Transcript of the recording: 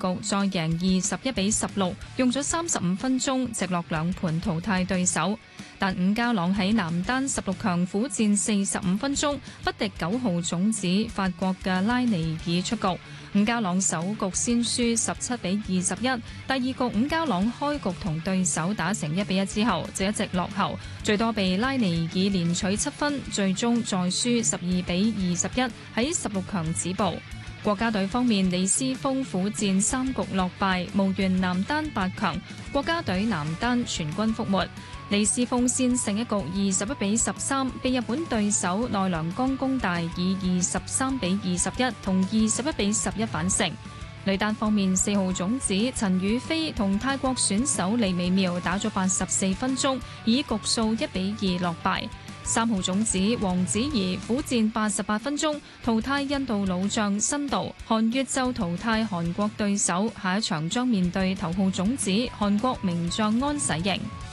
局再贏21-16，用咗35分鐘直落兩盤淘汰對手。但伍家朗喺男單16強苦戰45分鐘，不敵9號種子法國嘅拉尼爾出局。伍家朗首局先輸17-21，第二局伍家朗開局同對手打成1-1之後，就一直落後，最多被拉尼爾連取7分，最終再輸12-21，喺16強止步。國家隊方面，李斯峰苦戰3局落敗，無緣男單8強，國家隊男單全軍覆沒。李斯峰先勝一局21-13，被日本對手奈良岡功大以23-21同21-11反勝。女單方面，4號種子陳雨菲同泰國選手李美妙打咗84分鐘，以局數1-2落敗。3號種子王子怡苦戰88分鐘，淘汰印度老將辛杜。韓悅就淘汰韓國對手，下一場將面對頭號種子韓國名將安洗瑩。